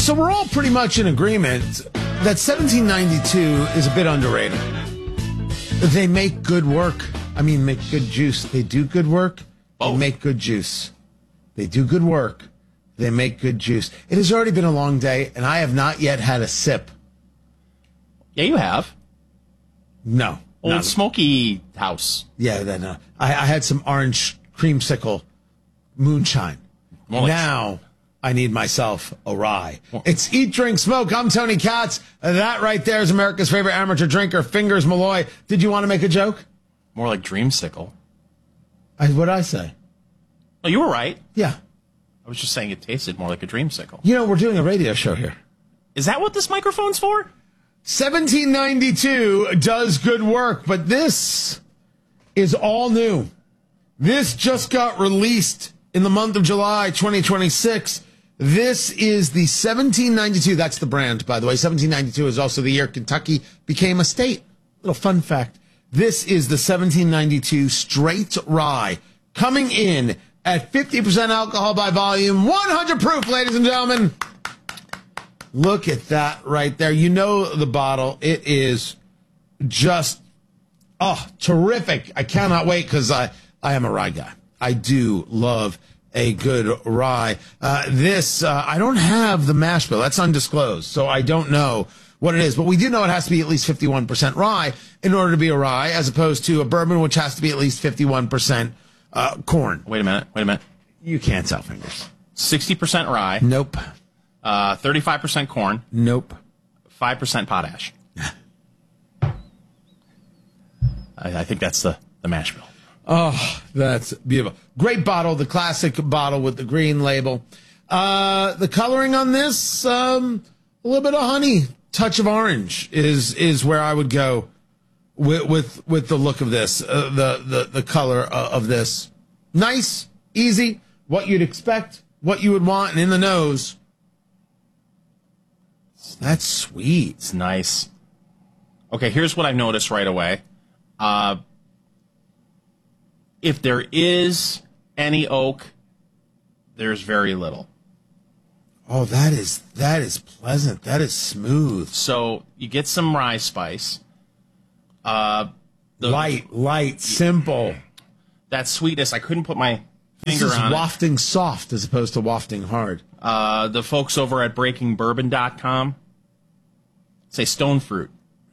So we're all pretty much in agreement that 1792 is a bit underrated. They make good work. I mean, make good juice. They do good work. They make good juice. They do good work. They make good juice. It has already been a long day, and I have not yet had a sip. Yeah, you have. No. Old Smoky House. Yeah, I had some orange creamsicle moonshine. Now I need myself a rye. It's Eat, Drink, Smoke. I'm Tony Katz. That right there is America's favorite amateur drinker, Fingers Malloy. Did you want to make a joke? More like Dreamsicle. What'd I say? Oh, you were right. Yeah. I was just saying it tasted more like a Dreamsicle. You know, we're doing a radio show here. Is that what this microphone's for? 1792 does good work, but this is all new. This just got released in the month of July 2026. This is the 1792. That's the brand, by the way. 1792 is also the year Kentucky became a state. Little fun fact. This is the 1792 straight rye coming in at 50% alcohol by volume, 100 proof, ladies and gentlemen. Look at that right there. You know the bottle. It is just, terrific. I cannot wait because I am a rye guy. I do love a good rye. I don't have the mash bill. That's undisclosed, so I don't know what it is. But we do know it has to be at least 51% rye in order to be a rye, as opposed to a bourbon, which has to be at least 51% corn. Wait a minute. You can't tell, Fingers. 60% rye. Nope. 35% corn. Nope. 5% potash. I think that's the mash bill. Oh, that's beautiful. Great bottle, the classic bottle with the green label. The coloring on this, a little bit of honey, touch of orange is where I would go with the look of this, the color of this. Nice, easy, what you'd expect, what you would want, and in the nose. That's sweet. It's nice. Okay, here's what I've noticed right away. If there is any oak, there's very little. Oh, that is pleasant. That is smooth. So you get some rye spice. Light, simple. That sweetness, I couldn't put my finger This is on wafting soft as opposed to wafting hard. The folks over at BreakingBourbon.com say stone fruit.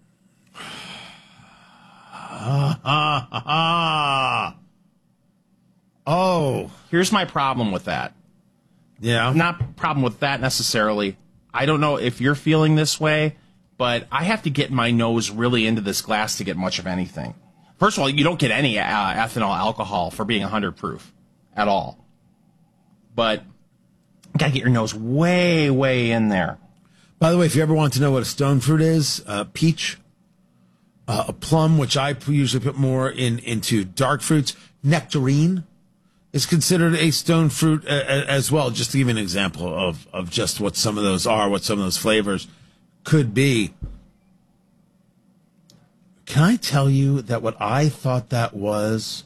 Oh. Here's my problem with that. Yeah. Not problem with that necessarily. I don't know if you're feeling this way, but I have to get my nose really into this glass to get much of anything. First of all, you don't get any ethanol alcohol for being 100 proof at all. But you got to get your nose way, way in there. By the way, if you ever want to know what a stone fruit is, peach, a plum, which I usually put more into dark fruits, nectarine is considered a stone fruit as well, just to give you an example of just what some of those are, what some of those flavors could be. Can I tell you that what I thought that was,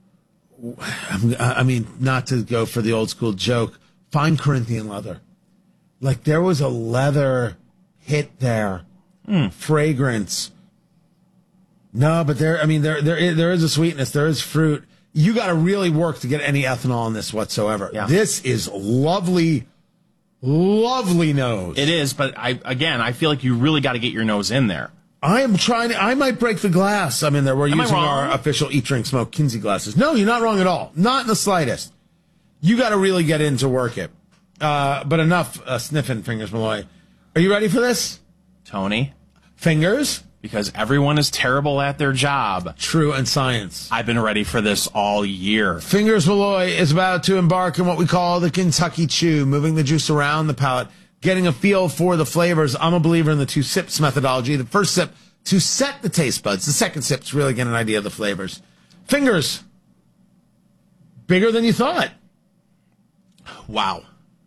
I mean, not to go for the old school joke, fine Corinthian leather. Like there was a leather hit there, fragrance. No, but there is a sweetness, there is fruit. You got to really work to get any ethanol in this whatsoever. Yeah. This is lovely, lovely nose. It is, but I feel like you really got to get your nose in there. I am trying to, I might break the glass. I mean, we're using our official Eat, Drink, Smoke Kinsey glasses. No, you're not wrong at all. Not in the slightest. You got to really get in to work it. But enough sniffing, Fingers Malloy. Are you ready for this? Tony? Fingers? Because everyone is terrible at their job. True and science. I've been ready for this all year. Fingers Malloy is about to embark on what we call the Kentucky Chew, moving the juice around the palate, getting a feel for the flavors. I'm a believer in the 2 sips methodology. The first sip to set the taste buds. The second sip to really get an idea of the flavors. Fingers. Bigger than you thought. Wow.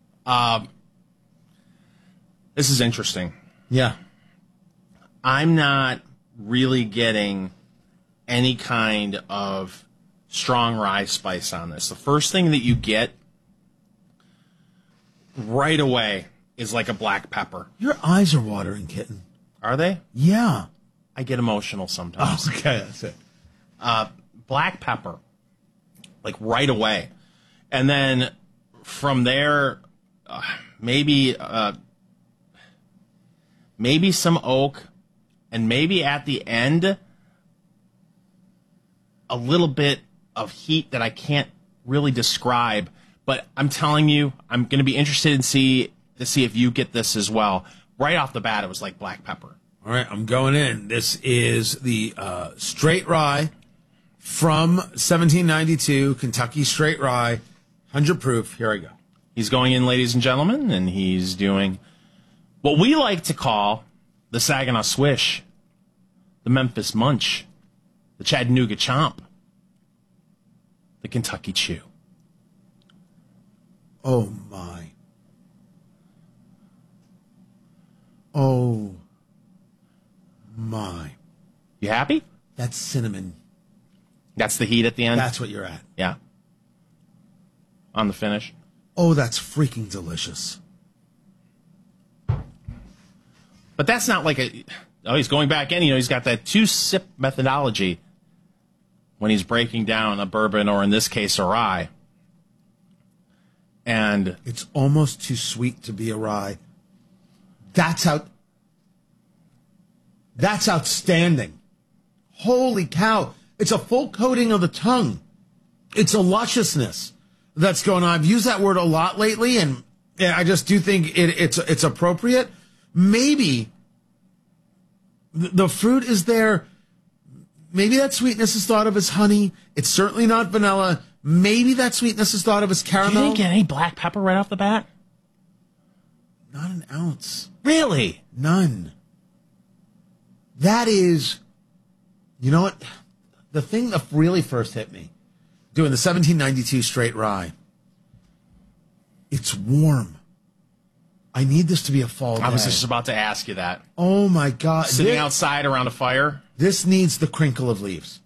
This is interesting. Yeah. I'm not really getting any kind of strong rye spice on this. The first thing that you get right away is like a black pepper. Your eyes are watering, kitten. Are they? Yeah. I get emotional sometimes. Okay, that's it. Black pepper, like right away. And then from there, maybe some oak, and maybe at the end, a little bit of heat that I can't really describe. But I'm telling you, I'm going to be interested to see if you get this as well. Right off the bat, it was like black pepper. All right, I'm going in. This is the straight rye from 1792, Kentucky straight rye, 100 proof. Here I go. He's going in, ladies and gentlemen, and he's doing what we like to call the Saginaw Swish, the Memphis Munch, the Chattanooga Chomp, the Kentucky Chew. Oh, my. Oh, my. You happy? That's cinnamon. That's the heat at the end? That's what you're at. Yeah. On the finish. Oh, that's freaking delicious. But that's not like a... Oh, he's going back in. He's got that two-sip methodology when he's breaking down a bourbon, or in this case, a rye. And... It's almost too sweet to be a rye. That's outstanding. Holy cow. It's a full coating of the tongue. It's a lusciousness that's going on. I've used that word a lot lately, and I just do think it's appropriate. Maybe the fruit is there. Maybe that sweetness is thought of as honey. It's certainly not vanilla. Maybe that sweetness is thought of as caramel. You didn't get any black pepper right off the bat? Not an ounce. Really? None. That is, you know what? The thing that really first hit me, doing the 1792 straight rye, it's warm. I need this to be a fall day. I was just about to ask you that. Oh, my God. Sitting outside around a fire? This needs the crinkle of leaves.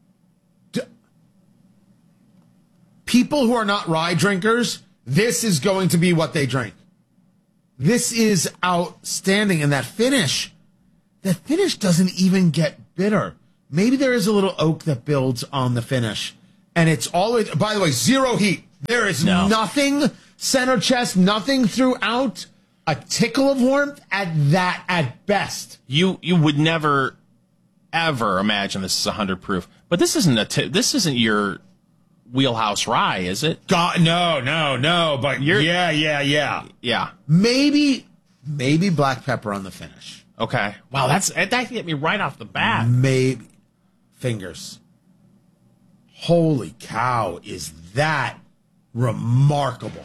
People who are not rye drinkers, this is going to be what they drink. This is outstanding. And that finish doesn't even get bitter. Maybe there is a little oak that builds on the finish. And it's always, by the way, zero heat. There is nothing center chest, nothing throughout. A tickle of warmth at best. You would never, ever imagine this is 100 proof. But this isn't your wheelhouse rye, is it? God, no. But yeah. Maybe black pepper on the finish. Okay. Wow, that hit me right off the bat. Maybe fingers. Holy cow, is that remarkable?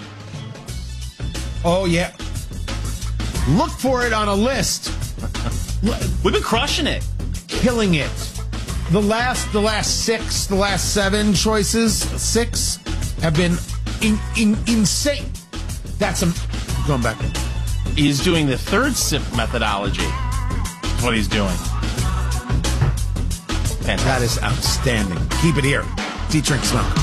Oh yeah. Look for it on a list. We've been crushing it. Killing it. The last 7 choices, 6 have been insane. That's going back in. He's doing the third sip methodology. That's what he's doing. Fantastic. That is outstanding. Keep it here. Deep Drink Smoke.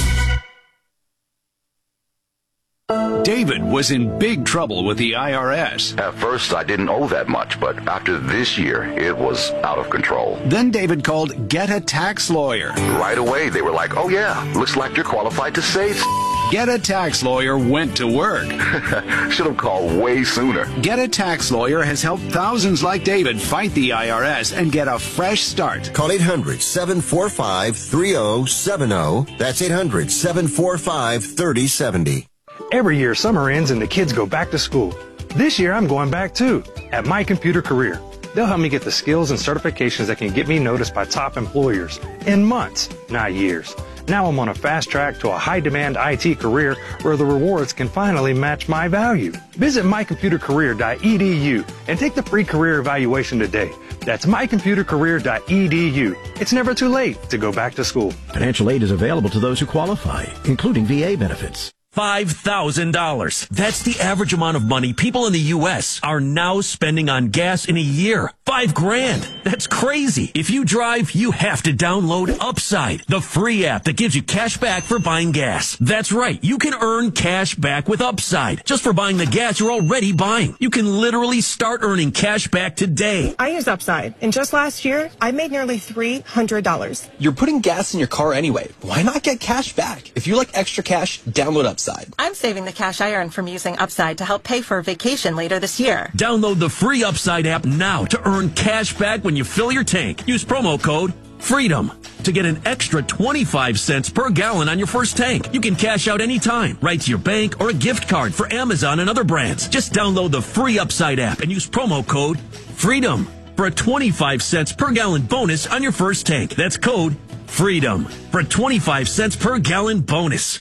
David was in big trouble with the IRS. At first, I didn't owe that much, but after this year, it was out of control. Then David called Get a Tax Lawyer. Right away, they were like, oh yeah, looks like you're qualified to save. Get a Tax Lawyer went to work. Should have called way sooner. Get a Tax Lawyer has helped thousands like David fight the IRS and get a fresh start. Call 800-745-3070. That's 800-745-3070. Every year, summer ends and the kids go back to school. This year, I'm going back too, at My Computer Career. They'll help me get the skills and certifications that can get me noticed by top employers in months, not years. Now I'm on a fast track to a high-demand IT career where the rewards can finally match my value. Visit mycomputercareer.edu and take the free career evaluation today. That's mycomputercareer.edu. It's never too late to go back to school. Financial aid is available to those who qualify, including VA benefits. $5,000. That's the average amount of money people in the U.S. are now spending on gas in a year. $5,000. That's crazy. If you drive, you have to download Upside, the free app that gives you cash back for buying gas. That's right. You can earn cash back with Upside just for buying the gas you're already buying. You can literally start earning cash back today. I use Upside, and just last year, I made nearly $300. You're putting gas in your car anyway. Why not get cash back? If you like extra cash, download Upside. I'm saving the cash I earn from using Upside to help pay for a vacation later this year. Download the free Upside app now to earn cash back when you fill your tank. Use promo code FREEDOM to get an extra 25 cents per gallon on your first tank. You can cash out anytime, right to your bank or a gift card for Amazon and other brands. Just download the free Upside app and use promo code FREEDOM for a 25 cents per gallon bonus on your first tank. That's code FREEDOM for a 25 cents per gallon bonus.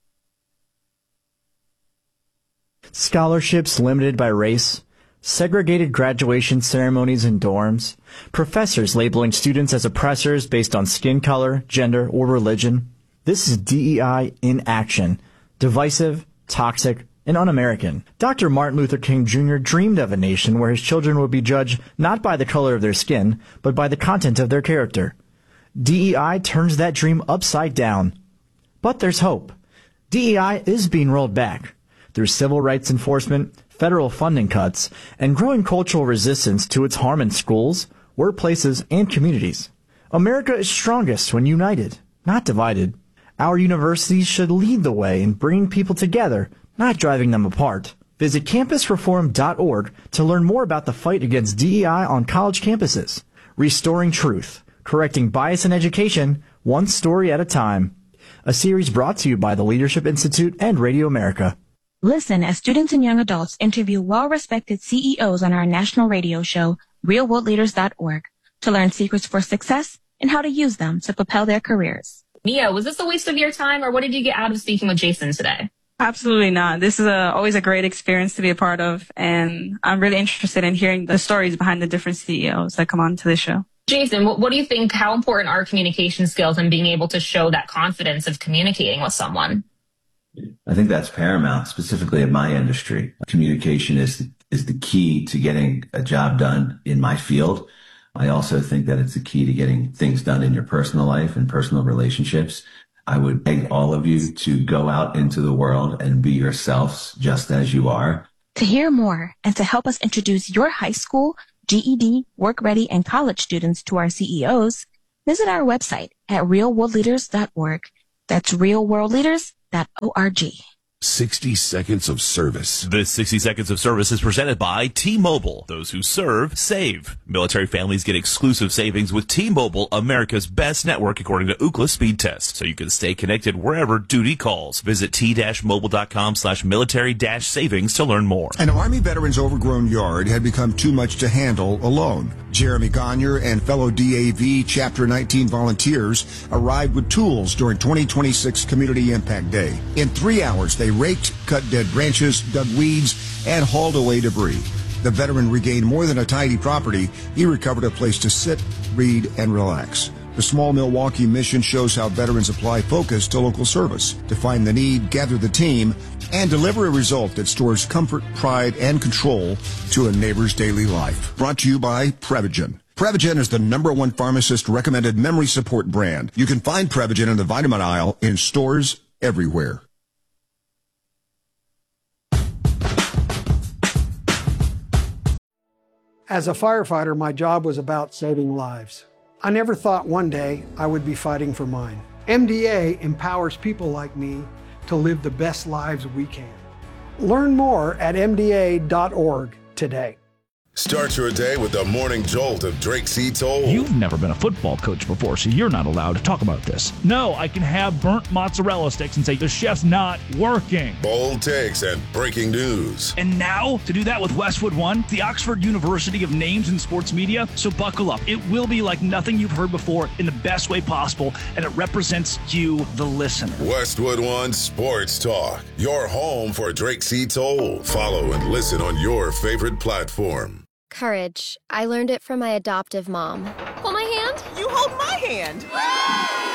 Scholarships limited by race, segregated graduation ceremonies in dorms, professors labeling students as oppressors based on skin color, gender, or religion. This is DEI in action. Divisive, toxic, and un-American. Dr. Martin Luther King Jr. dreamed of a nation where his children would be judged not by the color of their skin, but by the content of their character. DEI turns that dream upside down. But there's hope. DEI is being rolled back. Through civil rights enforcement, federal funding cuts, and growing cultural resistance to its harm in schools, workplaces, and communities. America is strongest when united, not divided. Our universities should lead the way in bringing people together, not driving them apart. Visit campusreform.org to learn more about the fight against DEI on college campuses. Restoring truth, correcting bias in education, one story at a time. A series brought to you by the Leadership Institute and Radio America. Listen as students and young adults interview well-respected CEOs on our national radio show, realworldleaders.org, to learn secrets for success and how to use them to propel their careers. Mia, was this a waste of your time, or what did you get out of speaking with Jason today? Absolutely not. This is always a great experience to be a part of, and I'm really interested in hearing the stories behind the different CEOs that come on to the show. Jason, what do you think, how important are communication skills and being able to show that confidence of communicating with someone? I think that's paramount, specifically in my industry. Communication is the key to getting a job done in my field. I also think that it's the key to getting things done in your personal life and personal relationships. I would beg all of you to go out into the world and be yourselves just as you are. To hear more and to help us introduce your high school, GED, work-ready, and college students to our CEOs, visit our website at realworldleaders.org. That's realworldleaders.org. 60 seconds of service. This 60 seconds of service is presented by T-Mobile. Those who serve, save. Military families get exclusive savings with T-Mobile, America's best network according to Ookla speed test, so you can stay connected wherever duty calls. Visit t-mobile.com/military-savings to learn more. An Army veteran's overgrown yard had become too much to handle alone. Jeremy Gagner and fellow DAV Chapter 19 volunteers arrived with tools during 2026 Community Impact Day. In 3 hours, they raked, cut dead branches, dug weeds, and hauled away debris. The veteran regained more than a tidy property. He recovered a place to sit, read, and relax. The Small Milwaukee mission shows how veterans apply focus to local service, to find the need, gather the team, and deliver a result that stores comfort, pride, and control to a neighbor's daily life. Brought to you by Prevagen. Prevagen is the #1 pharmacist-recommended memory support brand. You can find Prevagen in the vitamin aisle in stores everywhere. As a firefighter, my job was about saving lives. I never thought one day I would be fighting for mine. MDA empowers people like me to live the best lives we can. Learn more at MDA.org today. Start your day with the morning jolt of Drake C. Toll. You've never been a football coach before, so you're not allowed to talk about this. No, I can have burnt mozzarella sticks and say the chef's not working. Bold takes and breaking news. And now, to do that with Westwood One, the Oxford University of Names in Sports Media, so buckle up. It will be like nothing you've heard before in the best way possible, and it represents you, the listener. Westwood One Sports Talk, your home for Drake C. Toll. Follow and listen on your favorite platform. Courage. I learned it from my adoptive mom. Hold my hand. You hold my hand.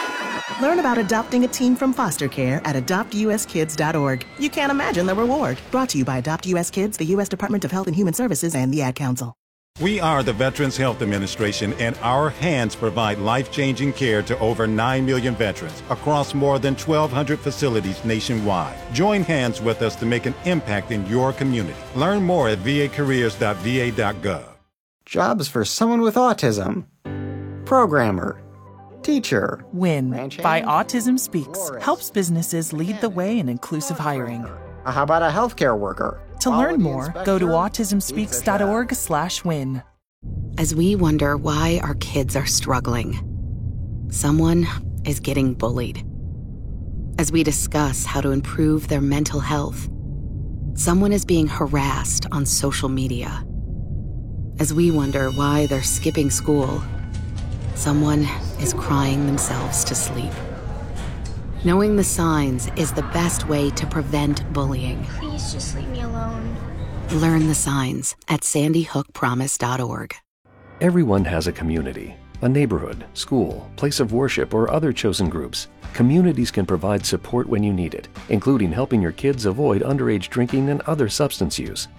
Learn about adopting a teen from foster care at adoptuskids.org. You can't imagine the reward. Brought to you by Adopt US Kids, the U.S. Department of Health and Human Services, and the Ad Council. We are the Veterans Health Administration, and our hands provide life-changing care to over 9 million veterans across more than 1,200 facilities nationwide. Join hands with us to make an impact in your community. Learn more at vacareers.va.gov. Jobs for someone with autism. Programmer. Teacher. WIN by Autism Speaks helps businesses lead the way in inclusive hiring. How about a healthcare worker? To learn more, go to autismspeaks.org/win. As we wonder why our kids are struggling, someone is getting bullied. As we discuss how to improve their mental health, someone is being harassed on social media. As we wonder why they're skipping school, someone is crying themselves to sleep. Knowing the signs is the best way to prevent bullying. Please just leave me alone. Learn the signs at sandyhookpromise.org. Everyone has a community, a neighborhood, school, place of worship, or other chosen groups. Communities can provide support when you need it, including helping your kids avoid underage drinking and other substance use.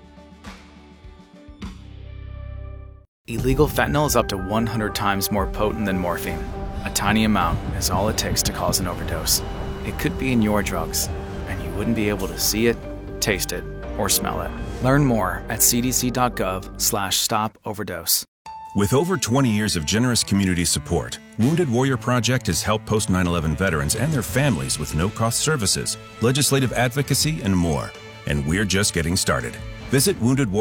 Illegal fentanyl is up to 100 times more potent than morphine. A tiny amount is all it takes to cause an overdose. It could be in your drugs, and you wouldn't be able to see it, taste it, or smell it. Learn more at cdc.gov/stop-overdose. With over 20 years of generous community support, Wounded Warrior Project has helped post-9/11 veterans and their families with no-cost services, legislative advocacy, and more. And we're just getting started. Visit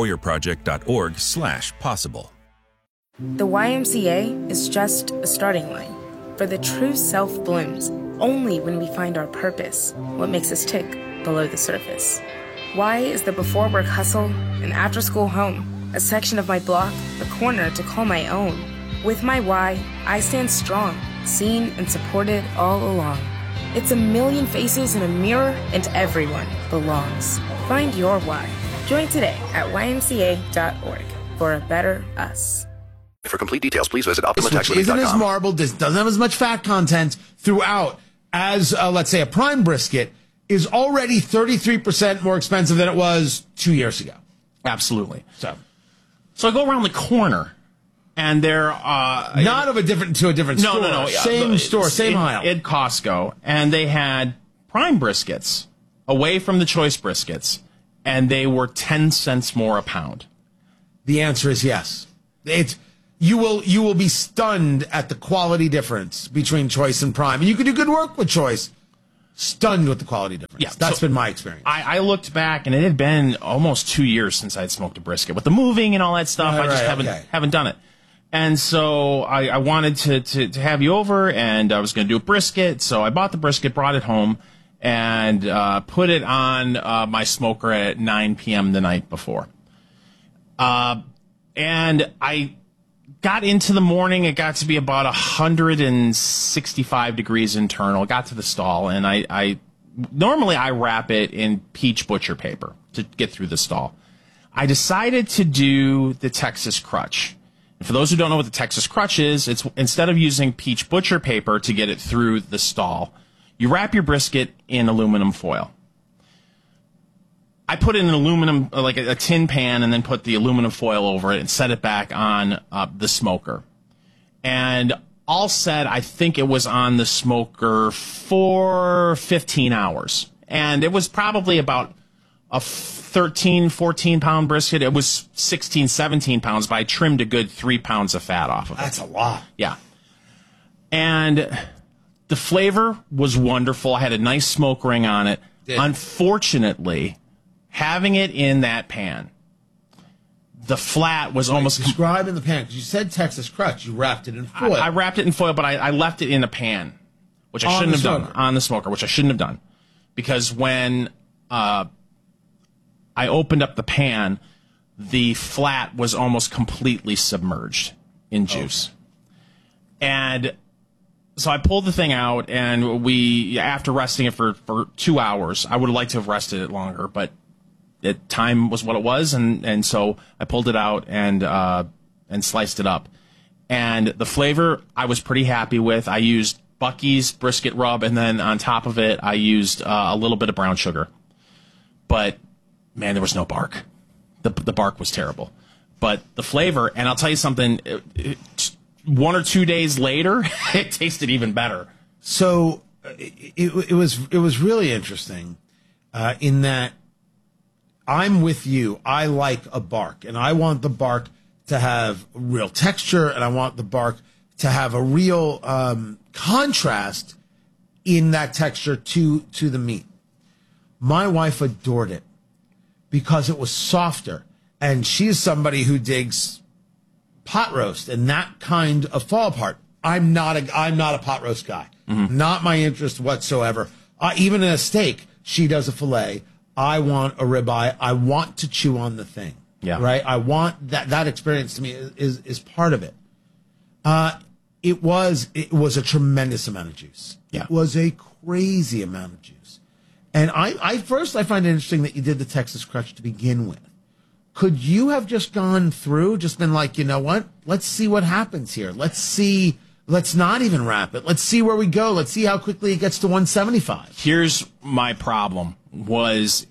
woundedwarriorproject.org/possible. The YMCA is just a starting line. For the true self blooms only when we find our purpose, what makes us tick below the surface. Y is the before work hustle, an after school home, a section of my block, a corner to call my own. With my Y, I stand strong, seen and supported all along. It's a million faces in a mirror, and everyone belongs. Find your Y. Join today at ymca.org for a better us. For complete details, please visit Which isn't as OptimaTaxLimit.com. marbled, doesn't have as much fat content throughout as, let's say, a prime brisket is already 33% more expensive than it was 2 years ago. Absolutely. So I go around the corner, and they're not of a different store. No. Same store, same aisle. At Costco, and they had prime briskets away from the choice briskets, and they were 10 cents more a pound. The answer is yes. You will be stunned at the quality difference between Choice and Prime. And you can do good work with Choice. Stunned with the quality difference. Yeah, that's been my experience. I looked back, and it had been almost 2 years since I'd smoked a brisket. With the moving and all that stuff, I just haven't done it. And so I wanted to have you over, and I was going to do a brisket. So I bought the brisket, brought it home, and put it on my smoker at 9 p.m. the night before. And I got into the morning. It got to be about 165 degrees internal. Got to the stall, and I normally I wrap it in peach butcher paper to get through the stall. I decided to do the Texas crutch. And for those who don't know what the Texas crutch is, it's instead of using peach butcher paper to get it through the stall, you wrap your brisket in aluminum foil. I put it in an aluminum, like a tin pan, and then put the aluminum foil over it and set it back on the smoker. And all said, I think it was on the smoker for 15 hours. And it was probably about a 13, 14-pound brisket. It was 16, 17 pounds, but I trimmed a good 3 pounds of fat off of it. That's a lot. Yeah. And the flavor was wonderful. I had a nice smoke ring on it. Unfortunately, having it in that pan, the flat was almost... Describe in the pan, because you said Texas crutch. You wrapped it in foil. I wrapped it in foil, but I left it in a pan, which I shouldn't have done. On the smoker, which I shouldn't have done. Because when I opened up the pan, the flat was almost completely submerged in juice. Okay. And so I pulled the thing out, and after resting it for 2 hours, I would have liked to have rested it longer, but time was what it was, and so I pulled it out and sliced it up. And the flavor I was pretty happy with. I used Buc-ee's brisket rub, and then on top of it, I used a little bit of brown sugar. But, man, there was no bark. The bark was terrible. But the flavor, and I'll tell you something, 1 or 2 days later, it tasted even better. So it was really interesting in that I'm with you. I like a bark, and I want the bark to have real texture, and I want the bark to have a real contrast in that texture to the meat. My wife adored it because it was softer, and she is somebody who digs pot roast and that kind of fall apart. I'm not a pot roast guy. Mm-hmm. Not my interest whatsoever. Even in a steak, she does a fillet. I want a ribeye. I want to chew on the thing. Yeah. Right. I want that experience to me is part of it. It was a tremendous amount of juice. Yeah. It was a crazy amount of juice. And I find it interesting that you did the Texas Crunch to begin with. Could you have just gone through, just been like, you know what? Let's see what happens here. Let's not even wrap it. Let's see where we go. Let's see how quickly it gets to 175. Here's my problem was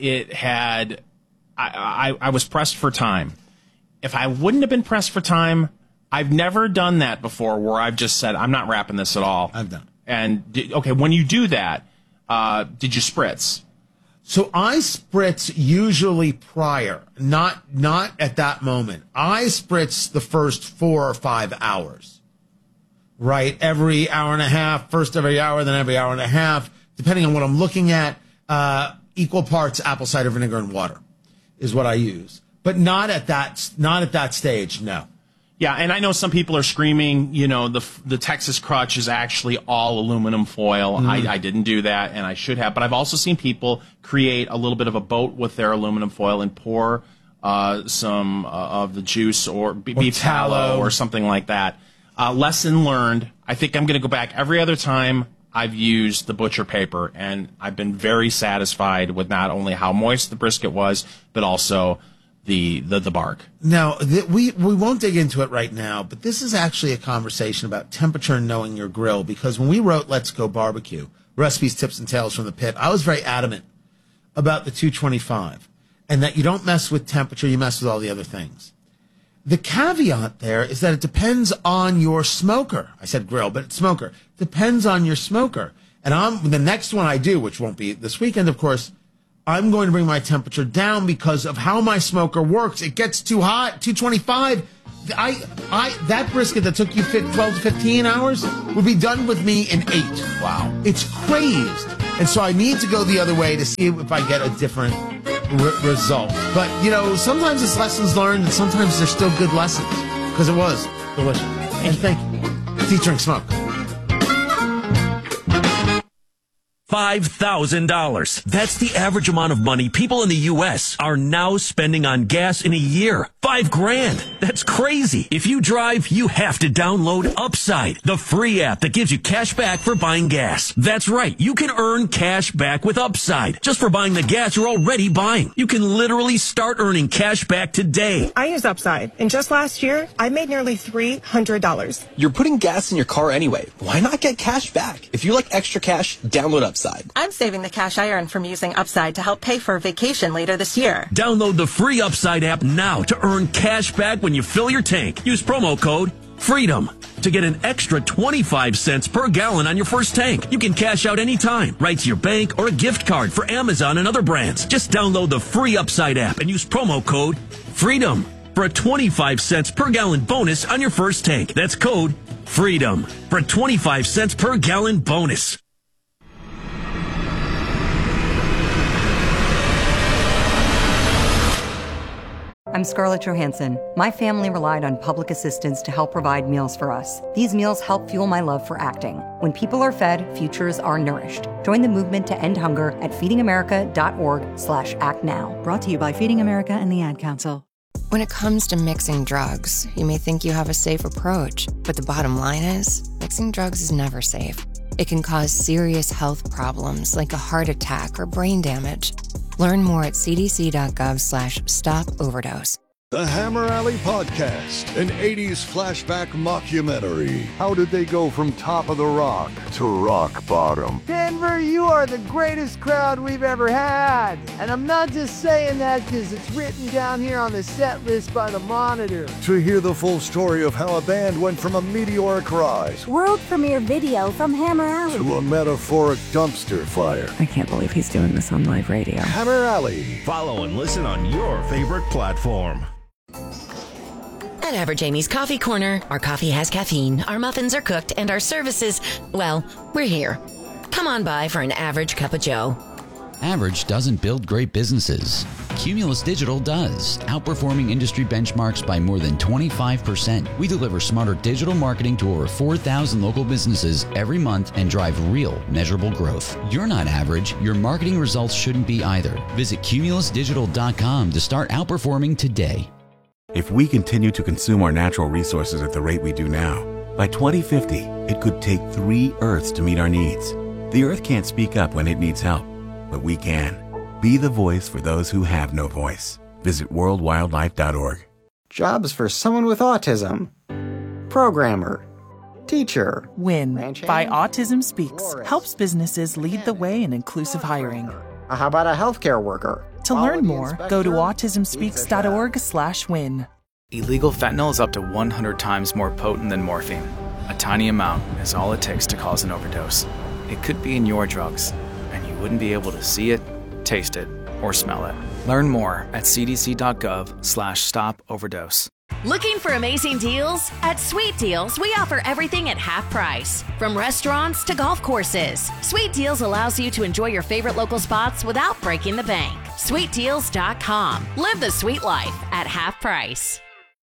I was pressed for time. If I wouldn't have been pressed for time, I've never done that before where I've just said, I'm not wrapping this at all. I've done. And, when you do that, did you spritz? So I spritz usually prior, not at that moment. I spritz the first 4 or 5 hours, right? Every hour and a half, first every hour, then every hour and a half, depending on what I'm looking at. Equal parts apple cider vinegar and water is what I use, but not at that stage. No. Yeah, and I know some people are screaming, the Texas Crunch is actually all aluminum foil. I didn't do that, and I should have. But I've also seen people create a little bit of a boat with their aluminum foil and pour some of the juice or beef tallow or something like that. Lesson learned. I think I'm going to go back every other time I've used the butcher paper, and I've been very satisfied with not only how moist the brisket was, but also the bark. Now, we won't dig into it right now, but this is actually a conversation about temperature and knowing your grill, because when we wrote Let's Go Barbecue, Recipes, Tips, and Tales from the Pit, I was very adamant about the 225 and that you don't mess with temperature, you mess with all the other things. The caveat there is that it depends on your smoker. I said grill, but it's smoker. Depends on your smoker. And the next one I do, which won't be this weekend, of course, I'm going to bring my temperature down because of how my smoker works. It gets too hot, 225. That brisket that took you 12 to 15 hours would be done with me in 8. Wow. It's crazed. And so I need to go the other way to see if I get a different result. But, sometimes it's lessons learned, and sometimes they're still good lessons, because it was delicious. And thank you. Featuring smoke. $5,000. That's the average amount of money people in the U.S. are now spending on gas in a year. $5,000. That's crazy. If you drive, you have to download Upside, the free app that gives you cash back for buying gas. That's right. You can earn cash back with Upside just for buying the gas you're already buying. You can literally start earning cash back today. I use Upside, and just last year, I made nearly $300. You're putting gas in your car anyway. Why not get cash back? If you like extra cash, download Upside. I'm saving the cash I earned from using Upside to help pay for a vacation later this year. Download the free Upside app now to earn cash back when you fill your tank. Use promo code FREEDOM to get an extra 25 cents per gallon on your first tank. You can cash out anytime, right to your bank or a gift card for Amazon and other brands. Just download the free Upside app and use promo code FREEDOM for a 25 cents per gallon bonus on your first tank. That's code FREEDOM for a 25 cents per gallon bonus. I'm Scarlett Johansson. My family relied on public assistance to help provide meals for us. These meals help fuel my love for acting. When people are fed, futures are nourished. Join the movement to end hunger at feedingamerica.org/actnow. Brought to you by Feeding America and the Ad Council. When it comes to mixing drugs, you may think you have a safe approach, but the bottom line is, mixing drugs is never safe. It can cause serious health problems like a heart attack or brain damage. Learn more at cdc.gov/stop overdose. The Hammer Alley Podcast, an 80s flashback mockumentary. How did they go from top of the rock to rock bottom? Denver, you are the greatest crowd we've ever had. And I'm not just saying that because it's written down here on the set list by the Monitor. To hear the full story of how a band went from a meteoric rise, world premiere video from Hammer Alley, to a metaphoric dumpster fire. I can't believe he's doing this on live radio. Hammer Alley. Follow and listen on your favorite platform. At Average Amy's Coffee Corner, our coffee has caffeine, our muffins are cooked, and our services, well, we're here. Come on by for an average cup of joe. Average doesn't build great businesses. Cumulus Digital does, outperforming industry benchmarks by more than 25%. We deliver smarter digital marketing to over 4,000 local businesses every month and drive real, measurable growth. You're not average. Your marketing results shouldn't be either. Visit cumulusdigital.com to start outperforming today. If we continue to consume our natural resources at the rate we do now, by 2050, it could take 3 Earths to meet our needs. The Earth can't speak up when it needs help, but we can. Be the voice for those who have no voice. Visit worldwildlife.org. Jobs for someone with autism. Programmer. Teacher. WIN by Autism Speaks helps businesses lead the way in inclusive hiring. How about a healthcare worker? To learn more, go to autismspeaks.org/win. Illegal fentanyl is up to 100 times more potent than morphine. A tiny amount is all it takes to cause an overdose. It could be in your drugs, and you wouldn't be able to see it, taste it, or smell it. Learn more at cdc.gov/stop-overdose. Looking for amazing deals? At Sweet Deals, we offer everything at half price. From restaurants to golf courses, Sweet Deals allows you to enjoy your favorite local spots without breaking the bank. SweetDeals.com. Live the sweet life at half price.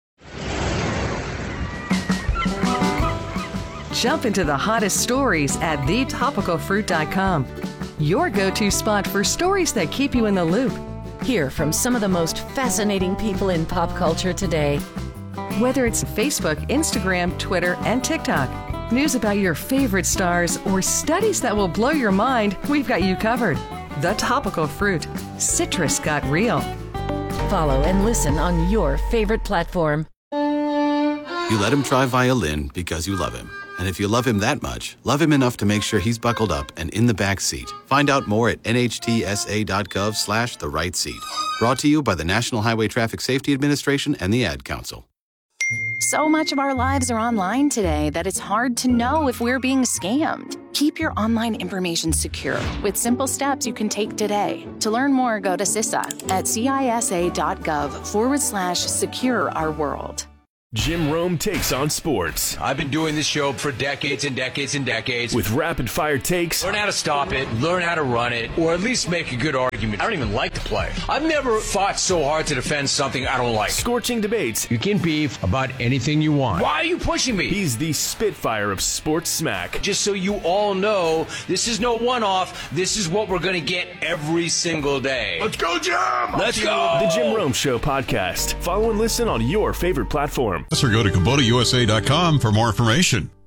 Jump into the hottest stories at thetopicalfruit.com. Your go-to spot for stories that keep you in the loop. Hear from some of the most fascinating people in pop culture today. Whether it's Facebook, Instagram, Twitter, and TikTok, news about your favorite stars, or studies that will blow your mind, we've got you covered. The Topical Fruit. Citrus got real. Follow and listen on your favorite platform. You let him try violin because you love him. And if you love him that much, love him enough to make sure he's buckled up and in the back seat. Find out more at nhtsa.gov/the-right-seat. Brought to you by the National Highway Traffic Safety Administration and the Ad Council. So much of our lives are online today that it's hard to know if we're being scammed. Keep your online information secure with simple steps you can take today. To learn more, go to CISA at cisa.gov/secure our world. Jim Rome takes on sports. I've been doing this show for decades and decades and decades. With rapid-fire takes. Learn how to stop it, learn how to run it, or at least make a good argument. I don't even like to play. I've never fought so hard to defend something I don't like. Scorching debates. You can beef about anything you want. Why are you pushing me? He's the Spitfire of sports smack. Just so you all know, this is no one-off. This is what we're going to get every single day. Let's go, Jim! Let's go! The Jim Rome Show podcast. Follow and listen on your favorite platform. Or go to KubotaUSA.com for more information.